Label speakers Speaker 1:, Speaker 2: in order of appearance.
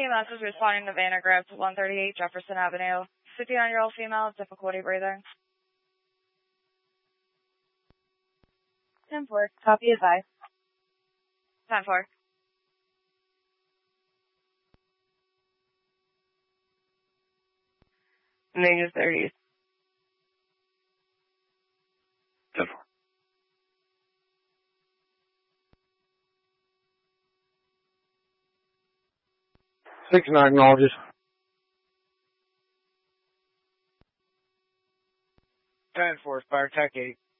Speaker 1: EMS is responding to Vandergrift, 138 Jefferson Avenue. 59-year-old female, difficulty breathing.
Speaker 2: 10-4, copy advice.
Speaker 1: 10-4.
Speaker 3: Major 30s.
Speaker 4: 10-4. 6-9 acknowledges.
Speaker 5: 10-4, fire tech 8.